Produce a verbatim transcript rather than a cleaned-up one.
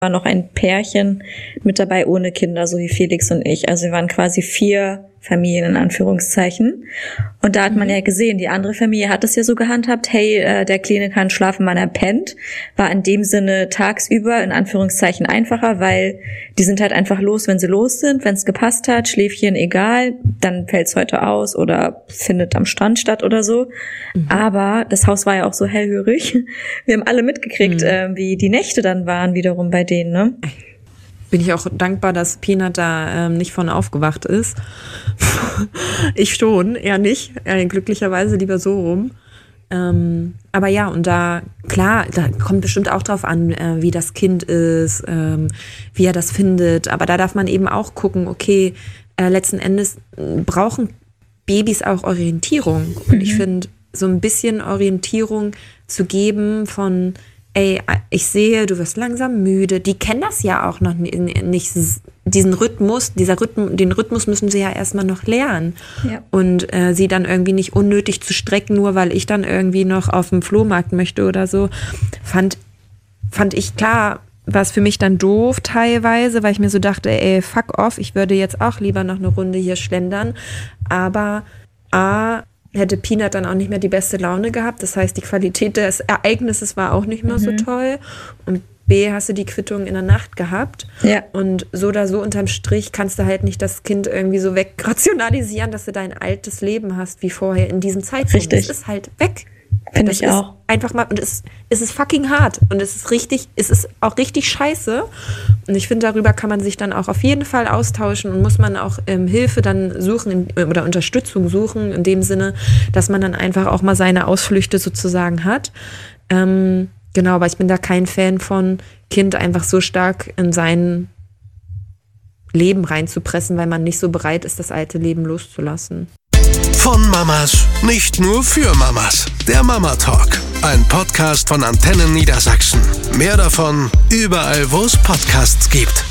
war noch ein Pärchen mit dabei ohne Kinder, so wie Felix und ich. Also wir waren quasi vier Familien in Anführungszeichen. Und da hat man ja gesehen, die andere Familie hat es ja so gehandhabt, hey, äh, der Kleine kann schlafen, wann er pennt. War in dem Sinne tagsüber in Anführungszeichen einfacher, weil die sind halt einfach los, wenn sie los sind. Wenn es gepasst hat, Schläfchen egal, dann fällt's heute aus oder findet am Strand statt oder so. Mhm. Aber das Haus war ja auch so hellhörig. Wir haben alle mitgekriegt, mhm. äh, wie die Nächte dann waren wiederum bei denen, ne? Bin ich auch dankbar, dass Peanut da ähm, nicht von aufgewacht ist. Ich schon, eher nicht. Äh, glücklicherweise lieber so rum. Ähm, aber ja, und da, klar, da kommt bestimmt auch drauf an, äh, wie das Kind ist, ähm, wie er das findet. Aber da darf man eben auch gucken, okay, äh, letzten Endes brauchen Babys auch Orientierung. Und mhm. ich finde, so ein bisschen Orientierung zu geben von, ey, ich sehe, du wirst langsam müde. Die kennen das ja auch noch nicht, diesen Rhythmus, dieser Rhythmus, den Rhythmus müssen sie ja erstmal noch lernen. Ja. Und äh, sie dann irgendwie nicht unnötig zu strecken, nur weil ich dann irgendwie noch auf dem Flohmarkt möchte oder so. Fand, fand ich klar, war es für mich dann doof teilweise, weil ich mir so dachte, ey, fuck off, ich würde jetzt auch lieber noch eine Runde hier schlendern. Aber A, hätte Peanut dann auch nicht mehr die beste Laune gehabt. Das heißt, die Qualität des Ereignisses war auch nicht mehr mhm. so toll. Und B, hast du die Quittung in der Nacht gehabt. Ja. Und so oder so unterm Strich kannst du halt nicht das Kind irgendwie so wegrationalisieren, dass du dein altes Leben hast wie vorher in diesem Zeitpunkt. Richtig. Es ist halt weg. Finde ich auch. Einfach mal, und es, es ist fucking hart. Und es ist richtig, es ist auch richtig scheiße. Und ich finde, darüber kann man sich dann auch auf jeden Fall austauschen und muss man auch ähm, Hilfe dann suchen in, oder Unterstützung suchen, in dem Sinne, dass man dann einfach auch mal seine Ausflüchte sozusagen hat. Ähm, genau, aber ich bin da kein Fan von, Kind einfach so stark in sein Leben reinzupressen, weil man nicht so bereit ist, das alte Leben loszulassen. Von Mamas, nicht nur für Mamas. Der Mama Talk, ein Podcast von Antennen Niedersachsen. Mehr davon überall, wo es Podcasts gibt.